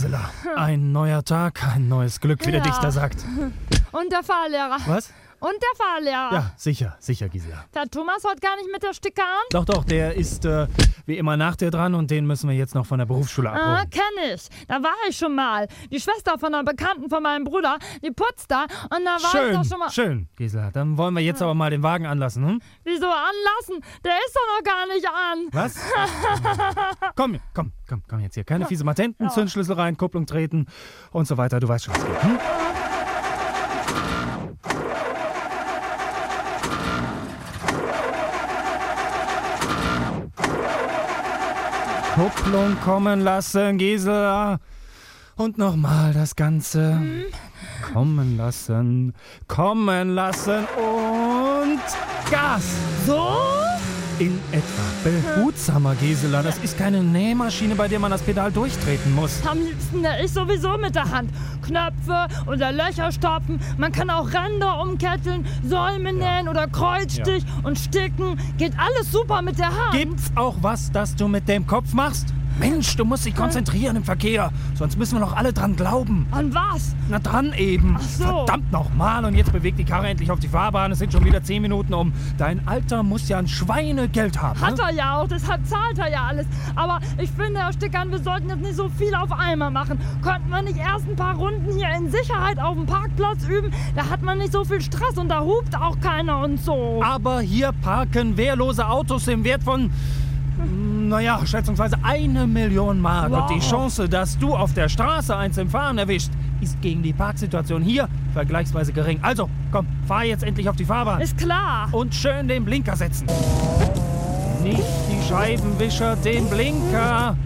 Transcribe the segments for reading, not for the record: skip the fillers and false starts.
Gisela. Ein neuer Tag, ein neues Glück, wie der Dichter sagt. Und der Fahrlehrer. Was? Und der Fahrlehrer. Ja, sicher, Gisela. Der Thomas heute gar nicht mit der Sticke an? Doch, der ist wie immer nach dir dran und den müssen wir jetzt noch von der Berufsschule abholen. Kenn ich. Da war ich schon mal. Die Schwester von einer Bekannten von meinem Bruder, die putzt da und da war ich doch schon mal... Schön, Gisela. Dann wollen wir jetzt aber mal den Wagen anlassen, hm? Wieso anlassen? Der ist doch noch gar nicht an. Was? Komm jetzt hier. Keine fiese Matenten, Zündschlüssel rein, Kupplung treten und so weiter. Du weißt schon, was geht, hm? Kupplung kommen lassen, Gisela. Und nochmal das Ganze. Kommen lassen und Gas. So? In etwa. Behutsamer, Gisela. Das ist keine Nähmaschine, bei der man das Pedal durchtreten muss. Am liebsten nähe ich sowieso mit der Hand. Knöpfe oder Löcher stopfen. Man kann auch Ränder umketteln, Säume nähen oder Kreuzstich und sticken. Geht alles super mit der Hand. Gibt's auch was, das du mit dem Kopf machst? Mensch, du musst dich konzentrieren im Verkehr. Sonst müssen wir noch alle dran glauben. An was? Na dran eben. Ach so. Verdammt nochmal. Und jetzt bewegt die Karre endlich auf die Fahrbahn. Es sind schon wieder 10 Minuten um. Dein Alter muss ja ein Schweinegeld haben. Hat er ja auch, deshalb zahlt er ja alles. Aber ich finde, Herr Stickern, wir sollten jetzt nicht so viel auf einmal machen. Könnten wir nicht erst ein paar Runden hier in Sicherheit auf dem Parkplatz üben? Da hat man nicht so viel Stress und da hupt auch keiner und so. Aber hier parken wehrlose Autos im Wert von... Naja, schätzungsweise 1 Million Mark. Wow. Und die Chance, dass du auf der Straße eins im Fahren erwischt, ist gegen die Parksituation hier vergleichsweise gering. Also, komm, fahr jetzt endlich auf die Fahrbahn. Ist klar. Und schön den Blinker setzen. Nicht die Scheibenwischer, den Blinker.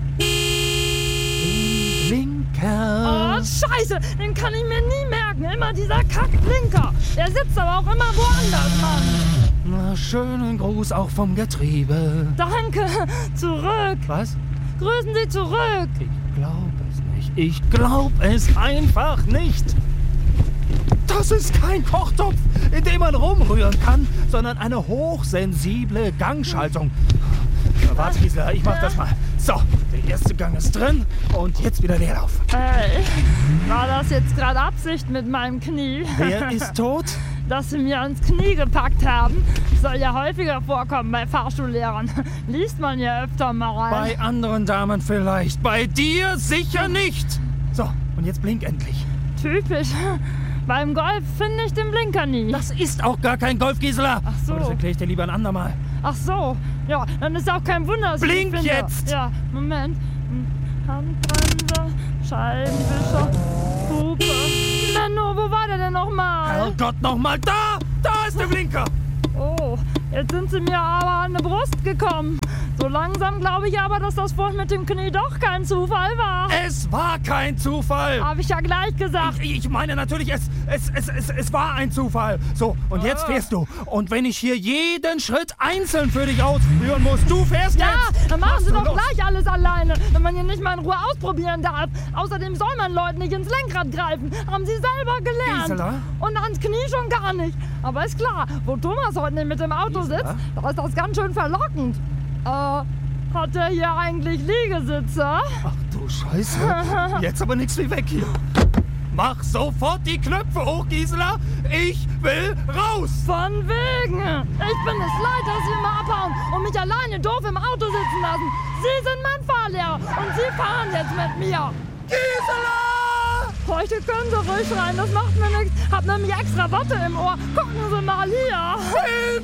Den Blinker. Oh, scheiße, den kann ich mir nie merken. Immer dieser Kackblinker. Der sitzt aber auch immer woanders, Mann. Na, schönen Gruß auch vom Getriebe. Danke. Zurück. Was? Grüßen Sie zurück. Ich glaube es nicht. Ich glaube es einfach nicht. Das ist kein Kochtopf, in dem man rumrühren kann, sondern eine hochsensible Gangschaltung. Warte, Gisela, ich mach das mal. So, der erste Gang ist drin und jetzt wieder Leerlauf. War das jetzt gerade Absicht mit meinem Knie? Wer ist tot? Dass sie mir ans Knie gepackt haben. Soll ja häufiger vorkommen bei Fahrschullehrern. Liest man ja öfter mal rein. Bei anderen Damen vielleicht, bei dir sicher nicht. So, und jetzt blink endlich. Typisch. Beim Golf finde ich den Blinker nie. Das ist auch gar kein Golf, Gisela. Ach so. Aber das erkläre ich dir lieber ein andermal. Ach so. Ja, dann ist auch kein Wunder, dass Blink ich finde. jetzt! Ja, Moment. Handbremse, Scheibenwischer, Hupe. Menno, wo war der denn nochmal? Herrgott, nochmal da! Da ist der Blinker! Oh, jetzt sind sie mir aber an die Brust gekommen. So langsam glaube ich aber, dass das vorhin mit dem Knie doch kein Zufall war. Es war kein Zufall! Habe ich ja gleich gesagt. Ich meine natürlich, es war ein Zufall. So, und jetzt fährst du. Und wenn ich hier jeden Schritt einzeln für dich ausführen muss, du fährst Ja, jetzt! dann machen Sie doch los. gleich alles alleine, wenn man hier nicht mal in Ruhe ausprobieren darf. Außerdem soll man Leuten nicht ins Lenkrad greifen. Haben Sie selber gelernt. Gisela? Und ans Knie schon gar nicht. Aber ist klar, wo Thomas heute nicht mit dem Auto Gisela? sitzt, da ist das ganz schön verlockend. Hat der hier eigentlich Liegesitze? Ach du Scheiße. Jetzt aber nichts wie weg hier. Mach sofort die Knöpfe hoch, Gisela. Ich will raus. Von wegen. Ich bin es leid, dass Sie immer abhauen und mich alleine doof im Auto sitzen lassen. Sie sind mein Fahrlehrer und Sie fahren jetzt mit mir. Gisela! Heute können Sie ruhig rein, das macht mir nichts. Hab nämlich extra Watte im Ohr. Gucken Sie mal hier. Hilfe!